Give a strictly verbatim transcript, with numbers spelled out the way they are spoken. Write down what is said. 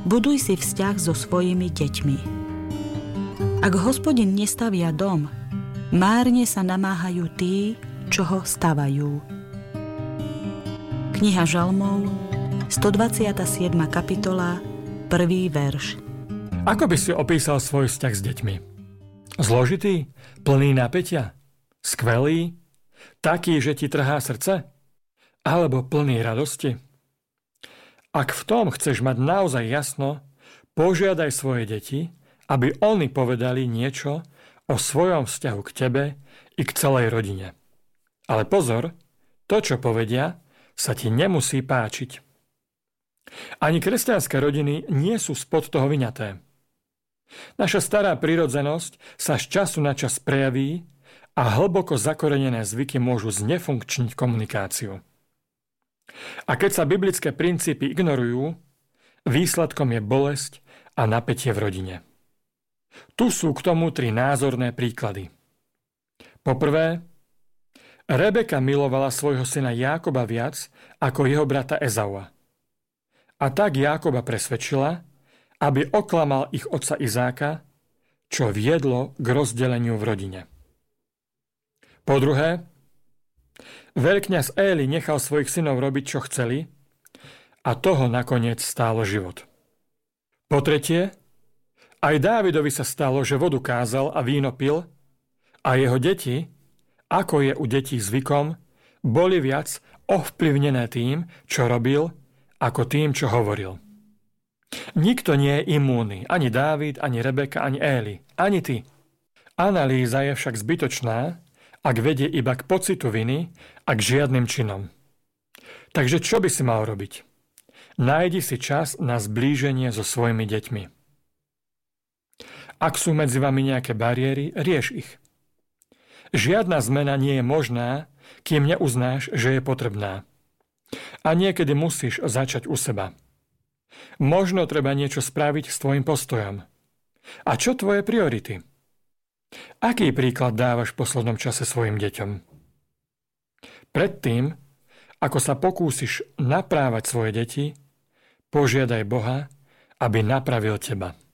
Buduj si vzťah so svojimi deťmi. Ak Hospodin nestavia dom, márne sa namáhajú tí, čo ho stavajú. Kniha Žalmov, stodvadsiata siedma kapitola, prvý verš. Ako by si opísal svoj vzťah s deťmi? Zložitý? Plný napätia? Skvelý? Taký, že ti trhá srdce? Alebo plný radosti? Ak v tom chceš mať naozaj jasno, požiadaj svoje deti, aby oni povedali niečo o svojom vzťahu k tebe i k celej rodine. Ale pozor, to, čo povedia, sa ti nemusí páčiť. Ani kresťanské rodiny nie sú spod toho vyňaté. Naša stará prirodzenosť sa z času na čas prejaví a hlboko zakorenené zvyky môžu znefunkčniť komunikáciu. A keď sa biblické princípy ignorujú, výsledkom je bolesť a napätie v rodine. Tu sú k tomu tri názorné príklady. Poprvé, Rebeka milovala svojho syna Jákoba viac ako jeho brata Ezaua. A tak Jákoba presvedčila, aby oklamal ich otca Izáka, čo viedlo k rozdeleniu v rodine. Po druhé, veľkňaz Éli nechal svojich synov robiť, čo chceli, a toho nakoniec stálo život. Po tretie, aj Dávidovi sa stalo, že vodu kázal a víno pil, a jeho deti, ako je u detí zvykom, boli viac ovplyvnené tým, čo robil, ako tým, čo hovoril. Nikto nie je imúnny, ani Dávid, ani Rebeka, ani Éli, ani ty. Analýza je však zbytočná, ak vedie iba k pocitu viny a k žiadnym činom. Takže čo by si mal robiť? Nájdi si čas na zblíženie so svojimi deťmi. Ak sú medzi vami nejaké bariéry, rieš ich. Žiadna zmena nie je možná, kým neuznáš, že je potrebná. A niekedy musíš začať u seba. Možno treba niečo spraviť s tvojim postojom. A čo tvoje priority? Aký príklad dávaš v poslednom čase svojim deťom? Predtým, ako sa pokúsiš naprávať svoje deti, požiadaj Boha, aby napravil teba.